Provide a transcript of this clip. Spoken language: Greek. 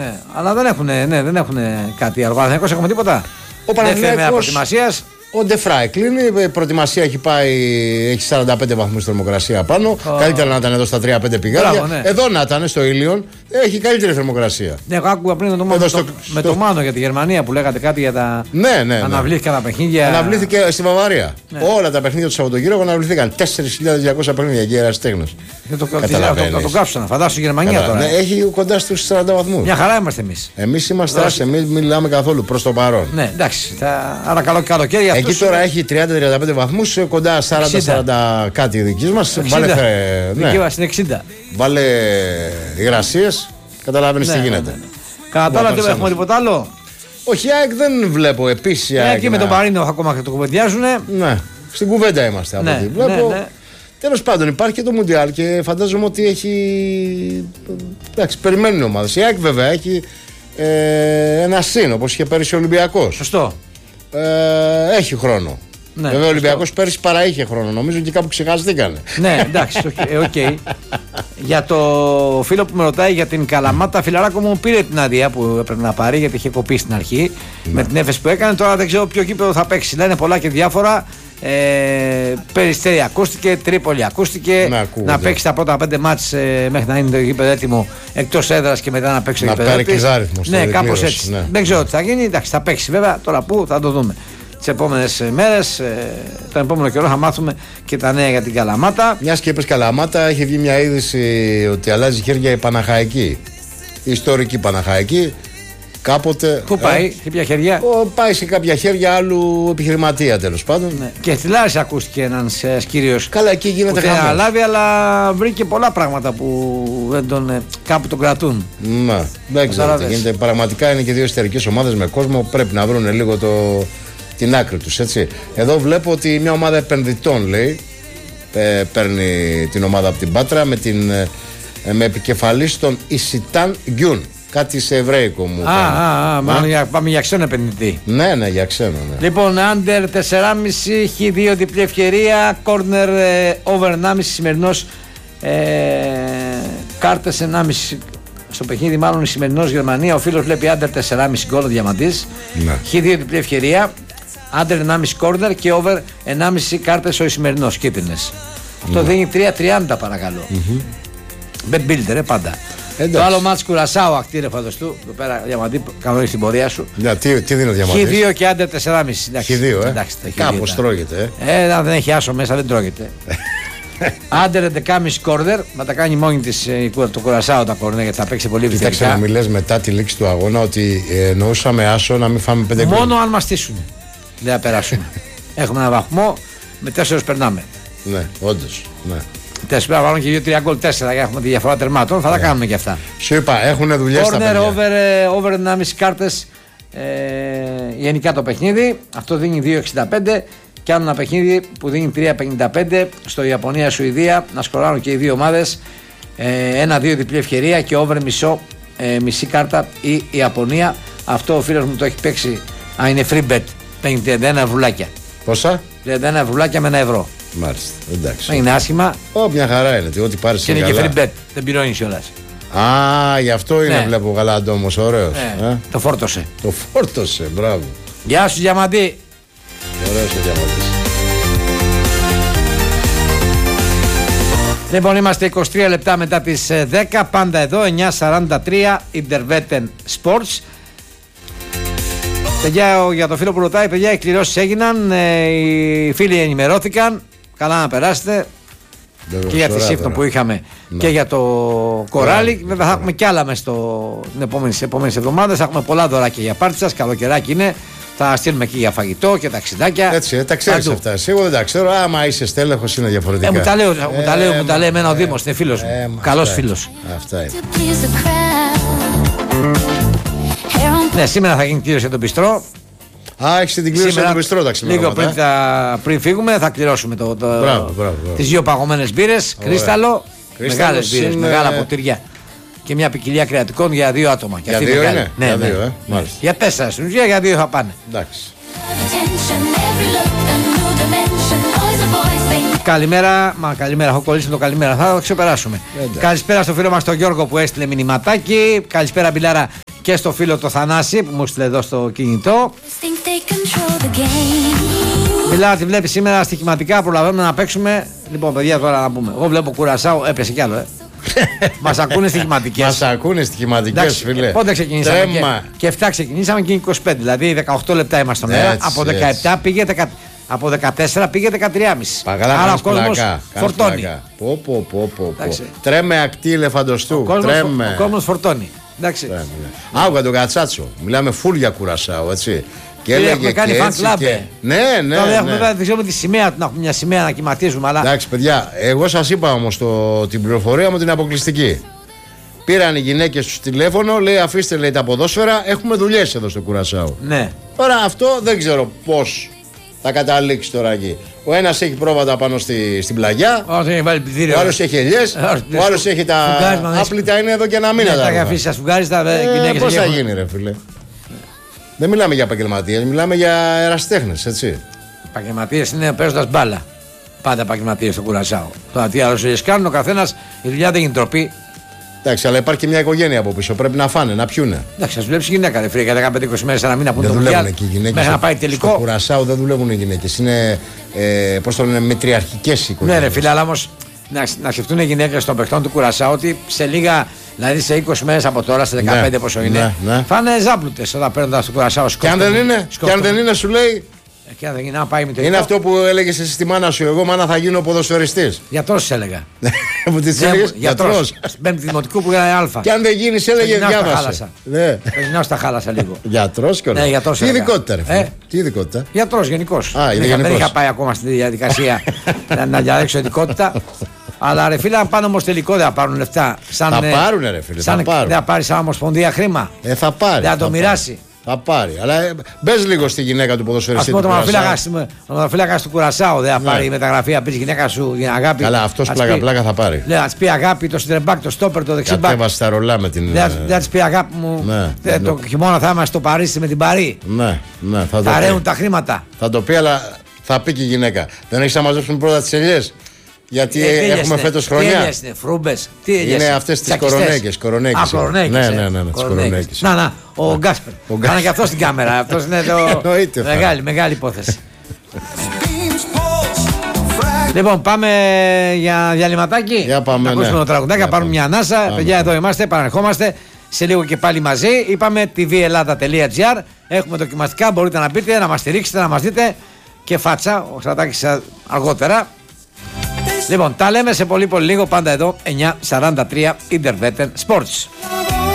Ναι, αλλά δεν έχουν κάτι άλλο. Ο Παναθηναϊκός έχουμε τίποτα. Ο Παναθηναϊκός προετοιμασίας. Ο Ντεφράι κλείνει. Η προετοιμασία έχει 45 βαθμούς θερμοκρασία πάνω. Καλύτερα να ήταν εδώ στα 3-5 πηγάδια. Ναι. Εδώ να ήταν στο Ήλιον. Έχει καλύτερη θερμοκρασία. Ναι, εγώ άκουγα πριν με το Μάνο για τη Γερμανία που λέγατε κάτι για τα. Ναι. Αναβλήθηκαν τα παιχνίδια. Αναβλήθηκε στη Βαβαρία. Ναι. Όλα τα παιχνίδια του Σαββατοκύριακου αναβληθήκαν. 4.200 παιχνίδια και ερασιτέχνες. Να το κάψουν. Φαντάσου στη Γερμανία τώρα. Ναι, έχει κοντά στους 40 βαθμούς. Μια χαρά είμαστε εμείς. Εμείς είμαστε, εμείς μιλάμε καθόλου προς το παρόν. Ναι, εντάξει. Άρα καλοκαίρι αυτό. Εκεί τώρα έχει 30-35 βαθμούς, κοντά 40-40 κάτι δική μας. Στην 60. Βάλε υγρασίες, καταλάβαινες τι γίνεται. Κατά τα άλλα δεν έχουμε τίποτα άλλο. Όχι, ΑΕΚ δεν βλέπω επίσης. Και με τον Παρίνο ακόμα το κουβεντιάζουνε. Ναι, στην κουβέντα είμαστε από ό,τι βλέπω. Τέλος πάντων, υπάρχει και το Μουντιάλ και φαντάζομαι ότι έχει. Εντάξει, περιμένουν οι ομάδες. Η ΑΕΚ βέβαια έχει ένα συν, όπως είχε πέρυσι ο Ολυμπιακός. Σωστό. Έχει χρόνο. Ναι, βέβαια ο Ολυμπιακός πέρυσι παρά είχε χρόνο, νομίζω και κάπου ξεχαστήκανε. Ναι, εντάξει, οκ. Για το φίλο που με ρωτάει για την Καλαμάτα, φιλαράκο μου πήρε την άδεια που έπρεπε να πάρει γιατί είχε κοπεί στην αρχή με την έφεση που έκανε. Τώρα δεν ξέρω ποιο γήπεδο θα παίξει. Λένε πολλά και διάφορα. Περιστέρι ακούστηκε, Τρίπολη ακούστηκε. Να παίξει τα πρώτα 5 μάτς μέχρι να είναι το γήπεδο έτοιμο εκτός έδρας και μετά να παίξει το γήπεδο. Να πάρει και αριθμός. Ναι, κάπως έτσι. Ναι. Δεν ξέρω τι θα γίνει. Εντάξει, θα παίξει βέβαια. Τώρα που θα το δούμε. Τις επόμενες μέρες, τον επόμενο καιρό θα μάθουμε και τα νέα για την Καλαμάτα. Μιας και είπες Καλαμάτα, έχει βγει μια είδηση ότι αλλάζει χέρια η Παναχαϊκή. Η ιστορική Παναχαϊκή. Κάποτε. Πού πάει, σε ποια χέρια? Πάει σε κάποια χέρια άλλου επιχειρηματία τέλος πάντων. Ναι. Και στη Λάρισα ακούστηκε ένας κύριος. Καλά, εκεί γίνεται χαμός. Δεν αναλάβει, αλλά βρήκε πολλά πράγματα που δεν τον, κάπου τον κρατούν. Ναι, δεν ξέρω τι γίνεται. Πραγματικά είναι και δύο εσωτερικές ομάδες με κόσμο. Πρέπει να βρουν λίγο την άκρη τους, έτσι. Εδώ βλέπω ότι μια ομάδα επενδυτών, λέει, παίρνει την ομάδα από την Πάτρα με επικεφαλής τον Ισιτάν Γκιούν. Κάτι σε εβραϊκό μου. Πάμε για ξένο επενδυτή. Ναι, για ξένο. Ναι. Λοιπόν, under 4,5, Χ2 διπλή ευκαιρία, corner over 1,5 σημερινός, κάρτες 1,5 στο παιχνίδι, μάλλον η σημερινός Γερμανία. Ο φίλος βλέπει under 4,5 γκολ ο Διαμαντής. Ναι. Χ2 διπλή ευκαιρία, under 1,5 corner και over 1,5 κάρτες ο σημερινός, κίτρινες. Αυτό δίνει 3,30 παρακαλώ. Bet builder, πάντα. Εντάξει. Το άλλο μάτς Κουρασάου ακτήρε φανταστού του. Εδώ πέρα Διαμαντή, κανονίζει την πορεία σου. Τι δίνει ο Διαμαντής? Χ2 και άντερ 4,5. Χ2, κάπως τρώγεται. Αν δεν έχει άσο μέσα δεν τρώγεται. Άντερ 11,5 κόρνερ, να τα κάνει μόνη της το Κουρασάου τα κόρνερ γιατί θα παίξει πολύ επιθετικά. Κοίταξε να μιλές μετά τη λήξη του αγώνα ότι εννοούσαμε άσο να μην φάμε 5 γκολ. Μόνο αν μας στήσουν. Δεν θα περάσουμε. Έχουμε ένα βαθμό, με 4 περνάμε. Ναι, όντως. Ναι. 4 πρέπει να βάλουμε και 2-3 γκολ 4 για να έχουμε τη διαφορά τερμάτων. Θα τα κάνουμε και αυτά. Σου είπα, έχουν δουλειές στα παιδιά. Over 1,5 κάρτες γενικά το παιχνίδι. Αυτό δίνει 2,65. Και άλλο ένα παιχνίδι που δίνει 3,55 στο Ιαπωνία-Σουηδία. Να σκοράρουν και οι δύο ομάδες. 1-2 διπλή ευκαιρία και over μισή κάρτα η Ιαπωνία. Αυτό ο φίλος μου το έχει παίξει. Είναι free bet. 51 ευρουλάκια. Πόσα? 51 ευρουλάκια με 1 ευρώ. Μάλιστα, εντάξει. Δεν είναι άσχημα. Μια χαρά είναι. Ό,τι πάρεις και είναι και free bet. Δεν πληρώνεις κιόλας. Γι' αυτό είναι, βλέπω γαλάντο όμως, ωραίος. Το φόρτωσε. Το φόρτωσε, μπράβο. Γεια σου Διαμαντή. Ωραίος ο Διαμαντής. Λοιπόν, είμαστε 23 λεπτά μετά τις 10. Πάντα εδώ, 9:43 Interveten Sports. Παιδιά, για το φίλο που ρωτάει, παιδιά, οι κληρώσεις έγιναν. Οι φίλοι ενημερώθηκαν. Καλά να περάσετε. Και για τη σύφτο που είχαμε και για το κοράλι. Βέβαια θα έχουμε κι άλλα μες τις επόμενες εβδομάδες. Θα έχουμε πολλά δωράκια για πάρτι σας. Καλοκαιράκι είναι. Θα στείλουμε και για φαγητό και ταξιδάκια. Έτσι, τα ξέρεις αυτά. Εγώ δεν τα ξέρω. Άμα είσαι στέλεχος είναι διαφορετικά. Μου τα λέει εμένα ο Δήμος. Είναι φίλος μου. Καλός φίλος. Αυτά είναι. Ναι, σήμερα θα γίνει κλήρωση για τον Πιστρό. Έχεις την κλήρωση για τον Πιστρό, τα ξημερώματα. Λίγο πριν φύγουμε θα κληρώσουμε τις δύο παγωμένες μπύρες. Κρίσταλο, μεγάλες μπύρες, μεγάλα ποτήρια. Και μια ποικιλία κρεατικών για 2 άτομα. Για 2 είναι? Ναι, για 4 στην ουσία, για 2 θα πάνε. Εντάξει. Καλημέρα, έχω κολλήσει το καλημέρα, θα το ξεπεράσουμε. Καλησπέρα στο φίλο μας τον Γιώργο που έστειλε μηνυματάκι. Καλησπέρα Μπιλάρα και στο φίλο το Θανάση που μου στείλε εδώ στο κινητό. Μιλάω ότι βλέπει σήμερα στοιχηματικά, προλαβαίνουμε να παίξουμε. Λοιπόν, παιδιά, τώρα να πούμε. Εγώ βλέπω Κουρασάο, έπεσε κι άλλο, Μας ακούνε στοιχηματικές. Μας ακούνε στοιχηματικές, φίλε. Πότε ξεκινήσαμε? Και 7 ξεκινήσαμε και 25. Δηλαδή 18 λεπτά είμαστε μέρα. Από 17 πήγε 10. Από 14 πήγε 13,5. Άρα ο κόσμος φορτώνει. Τρέμε ακτή ελεφαντοστού. Ο κόσμος φορτώνει. Άκουγα τον Κατσάτσο. Μιλάμε φουλ για Κουρασάο, έτσι. Και έχουμε κάνει fan club. Ναι. Δεν ξέρουμε τη σημαία του, να έχουμε μια σημαία να κυματίζουμε. Εντάξει, παιδιά, εγώ σας είπα όμως την πληροφορία μου την αποκλειστική. Πήραν οι γυναίκες του τηλέφωνο, λέει αφήστε λέει τα ποδόσφαιρα, έχουμε δουλειές εδώ στο Κουρασάο. Ναι. Τώρα αυτό δεν ξέρω πώς θα καταλήξει τώρα εκεί. Ο ένας έχει πρόβατα πάνω στην πλαγιά, ο άλλος έχει ελιές, ο άλλος έχει τα άπλυτα, είναι εδώ και ένα μήνα. Τα αφήσει σας φουγγάρεις τα γυναίκες. Πώς θα γίνει ρε φίλε? Δεν μιλάμε για επαγγελματίες, μιλάμε για ερασιτέχνες, έτσι. Επαγγελματίες είναι παίζοντας μπάλα. Πάντα επαγγελματίες στο Κουρασάο. Τώρα τι άλλο κάνουν, ο καθένας, η δουλειά δεν γίνει τροπή. Εντάξει, αλλά υπάρχει και μια οικογένεια από πίσω. Πρέπει να φάνε, να πιούνε. Εντάξει, α δουλέψει γυναίκα. Δεν φύγει για 15-20 μέρες ένα μήνα που δεν δουλεύουν και οι γυναίκες. Μέχρι να πάει τελικό. Στο Κουρασάο δεν δουλεύουν οι γυναίκες. Είναι, πώς το λένε, μετριαρχικές οικογένειες. Ναι, ρε φίλε, αλλά όμως να σκεφτούν οι γυναίκες των παιχτών του Κουρασάου ότι σε λίγα, δηλαδή σε 20 μέρες από τώρα, σε 15 πόσο είναι, φάνε ζάπλουτες όταν παίρνουν στο Κουρασάο. Και αν δεν είναι, σου λέει. Και αν δεν είναι, πάει με το είναι αυτό που έλεγες εσύ στη μάνα σου. Εγώ, μάνα, θα γίνω ποδοσφαιριστής. Γιατρός έλεγα. Που τη έλεγες γιατρός. Στην πέμπτη δημοτικού που έκανε Α. Και αν δεν γίνεις, έλεγε διάβασε. Περνάω στα χάλασα λίγο. Γιατρός και όλα. Τι ειδικότητα, ρε. Τι ειδικότητα? Γιατρός γενικώς. Δεν είχα πάει ακόμα στη διαδικασία να διαλέξω ειδικότητα. Αλλά ρε φίλε, αν πάνε όμως τελικό δεν θα πάρουν λεφτά. Θα πάρουνε ρε φίλε. Δεν θα πάρει σαν ομοσπονδία χρήμα. Θα πάρει. Δεν θα το μοιράσει. Θα πάρει. Αλλά μπες λίγο στη γυναίκα του ποδοσφαιριστή. Ας πούμε ο μαθοφύλακας του Κουρασάου δεν θα πάρει μεταγραφή, να πει γυναίκα σου για αγάπη. Καλά, αυτός πλάκα θα πάρει. Λέει, να της πει αγάπη το σιντερμπάκ, το στόπερ, το δεξιμπάκ. Κατέβασε τα ρολά με την. Δεν της πει αγάπη μου. Το χειμώνα θα είμαστε στο Παρίσι με την Παρί. Ναι, θα ρέουν τα χρήματα. Θα το πει, αλλά θα πει και η γυναίκα. Δεν έχεις να μαζέψουν πρώτα τις ελιές? Γιατί έχουμε φέτος χρονιά. Τι ελιές είναι, φρούμπες. Είναι αυτές τις κορονέκες. Ναι, τις κορονέκες. Να, ο Γκάσπερ. Κάνα και αυτό στην κάμερα. Αυτός είναι το. Μεγάλη υπόθεση. Λοιπόν, πάμε για διαλυματάκι. Για πάμε. Να ακούσουμε το τραγουδάκι, να πάρουμε μια ανάσα. Παιδιά, εδώ είμαστε, επαναρχόμαστε. Σε λίγο και πάλι μαζί. Είπαμε tvellada.gr. Έχουμε δοκιμαστικά. Μπορείτε να μπείτε, να μας στηρίξετε, να μας δείτε. Και φάτσα, ο Στρατάκης αργότερα. Λοιπόν, τα λέμε σε πολύ λίγο, πάντα εδώ 9:43 Intervetten Sports.